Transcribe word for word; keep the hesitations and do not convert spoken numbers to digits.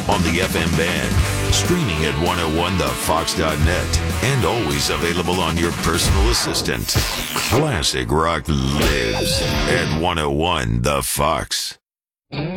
on the F M band, streaming at one oh one the fox dot net, and always available on your personal assistant. Classic rock lives at one oh one The Fox.